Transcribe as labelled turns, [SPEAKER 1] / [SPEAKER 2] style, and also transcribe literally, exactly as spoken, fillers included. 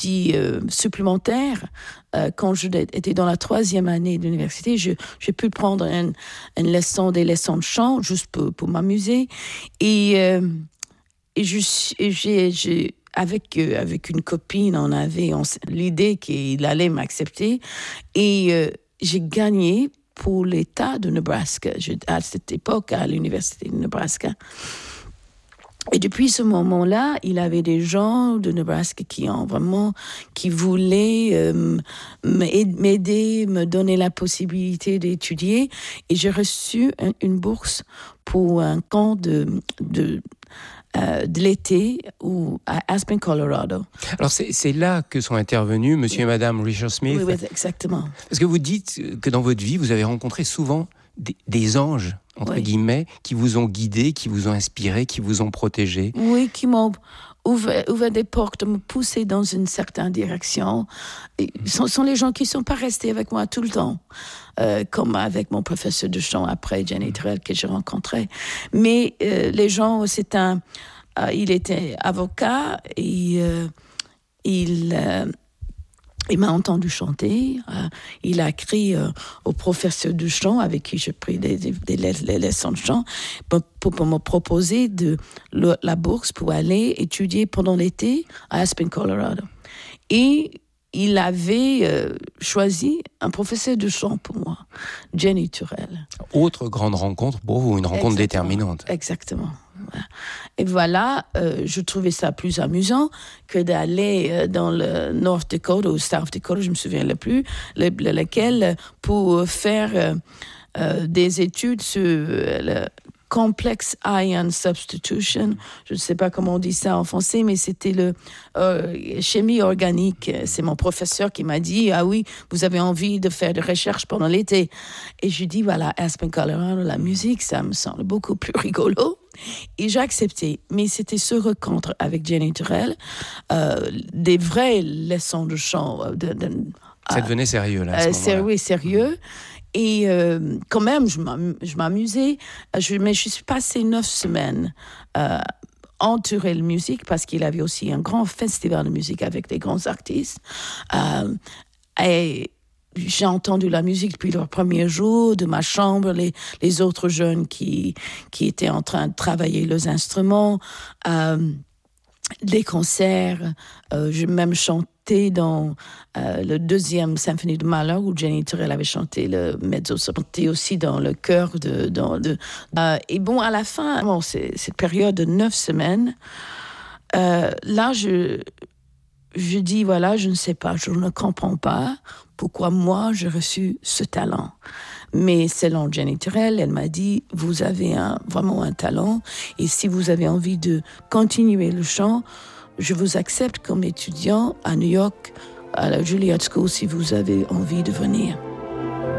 [SPEAKER 1] crédits euh, supplémentaires. Euh, quand j'étais dans la troisième année de l'université, je, j'ai pu prendre une, une leçon, des leçons de chant, juste pour, pour m'amuser. Et, euh, et, je, et j'ai, j'ai, avec, euh, avec une copine, on avait on, l'idée qu'il allait m'accepter. Et euh, j'ai gagné pour l'État de Nebraska, je, à cette époque, à l'Université de Nebraska. Et depuis ce moment-là, il y avait des gens de Nebraska qui ont vraiment, qui voulaient euh, m'aider, me donner la possibilité d'étudier. Et j'ai reçu un, une bourse pour un camp de, de, euh, de l'été ou à Aspen, Colorado.
[SPEAKER 2] Alors c'est, c'est là que sont intervenus Monsieur et Madame Richard-Smith.
[SPEAKER 1] Oui, oui, exactement.
[SPEAKER 2] Parce que vous dites que dans votre vie, vous avez rencontré souvent des, des anges, entre oui. guillemets, qui vous ont guidé, qui vous ont inspiré, qui vous ont protégé.
[SPEAKER 1] Oui, qui m'ont ouvert, ouvert des portes, me pousser dans une certaine direction. Ce sont, sont les gens qui ne sont pas restés avec moi tout le temps, euh, comme avec mon professeur de chant après, Jenny Turrell, que j'ai rencontré. Mais euh, les gens, c'est un... Euh, il était avocat et euh, il... Euh, Il m'a entendu chanter. Euh, il a écrit euh, au professeur de chant avec qui j'ai pris des, des, des, des leçons de chant pour, pour, pour me proposer de, le, la bourse pour aller étudier pendant l'été à Aspen, Colorado. Et il avait euh, choisi un professeur de chant pour moi, Jenny Turrell.
[SPEAKER 2] Autre grande rencontre pour vous, une rencontre
[SPEAKER 1] Exactement.
[SPEAKER 2] déterminante.
[SPEAKER 1] Exactement. Et voilà, euh, je trouvais ça plus amusant que d'aller euh, dans le North Dakota ou South Dakota, je me souviens le plus, le, le, lequel pour faire euh, euh, des études sur euh, le complex ion substitution. Je ne sais pas comment on dit ça en français, mais c'était le euh, chimie organique. C'est mon professeur qui m'a dit, ah oui, vous avez envie de faire des recherches pendant l'été. Et je dis, voilà, Aspen, Colorado, la musique, ça me semble beaucoup plus rigolo. Et j'ai accepté. Mais c'était ce rencontre avec Jenny Turrell, euh, des vraies leçons de chant. De, de,
[SPEAKER 2] ça devenait sérieux, là, à ce
[SPEAKER 1] euh,
[SPEAKER 2] moment-là.
[SPEAKER 1] Oui, sérieux. Et euh, quand même, je, m'am- je m'amusais. Je, mais je suis passée neuf semaines euh, en Turrell Music parce qu'il avait aussi un grand festival de musique avec des grands artistes. Euh, et j'ai entendu la musique depuis le premier jour de ma chambre, les, les autres jeunes qui, qui étaient en train de travailler leurs instruments, euh, les concerts. Euh, j'ai même chanté dans euh, le deuxième symphonie de Mahler où Jenny Turrell avait chanté le mezzo soprano, aussi dans le chœur de... Dans, de euh, et bon, à la fin, bon, c'est, cette période de neuf semaines, euh, là, je... Je dis, voilà, je ne sais pas, je ne comprends pas pourquoi moi, j'ai reçu ce talent. Mais selon Jenny Turrell, elle m'a dit, vous avez un, vraiment un talent, et si vous avez envie de continuer le chant, je vous accepte comme étudiant à New York, à la Juilliard School, si vous avez envie de venir.